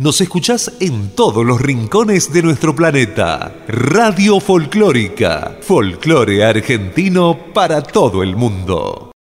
Nos escuchás en todos los rincones de nuestro planeta. Radio Folclórica. Folclore argentino para todo el mundo.